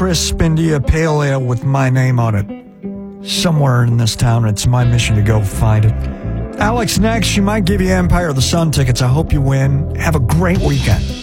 crisp India Pale Ale with my name on it. Somewhere in this town, it's my mission to go find it. Alex next, she might give you Empire of the Sun tickets. I hope you win. Have a great weekend.